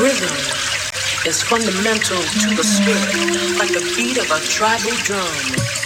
Rhythm is fundamental to the spirit, like the beat of a tribal drum.